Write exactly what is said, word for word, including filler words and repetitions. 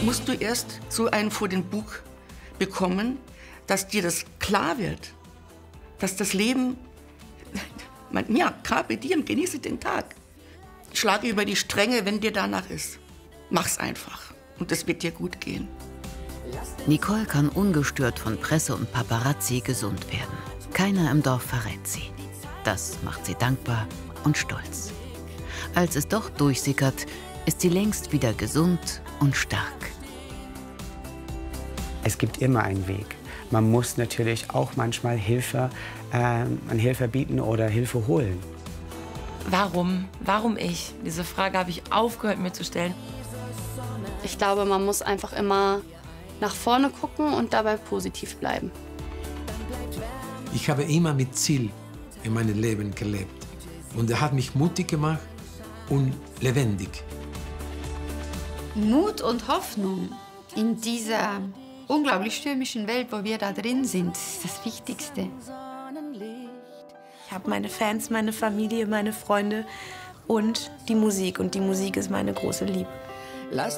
musst du erst so einen vor den Bug bekommen, dass dir das klar wird, dass das Leben, ja, carpe diem, genieße den Tag. Schlage über die Stränge, wenn dir danach ist. Mach's einfach und es wird dir gut gehen. Nicole kann ungestört von Presse und Paparazzi gesund werden. Keiner im Dorf verrät sie. Das macht sie dankbar und stolz. Als es doch durchsickert, ist sie längst wieder gesund und stark. Es gibt immer einen Weg. Man muss natürlich auch manchmal Hilfe, äh, an Hilfe bieten oder Hilfe holen. Warum? Warum ich? Diese Frage habe ich aufgehört mir zu stellen. Ich glaube, man muss einfach immer nach vorne gucken und dabei positiv bleiben. Ich habe immer mit Ziel in meinem Leben gelebt. Und er hat mich mutig gemacht und lebendig. Mut und Hoffnung in dieser unglaublich stürmischen Welt, wo wir da drin sind, ist das Wichtigste. Ich habe meine Fans, meine Familie, meine Freunde und die Musik. Und die Musik ist meine große Liebe.